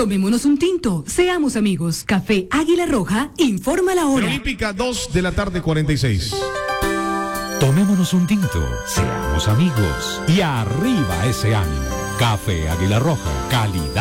Tomémonos un tinto, seamos amigos. Café Águila Roja, informa la hora. Olímpica, 2:46 p.m. Tomémonos un tinto, seamos amigos y arriba ese ánimo. Café Águila Roja, calidad.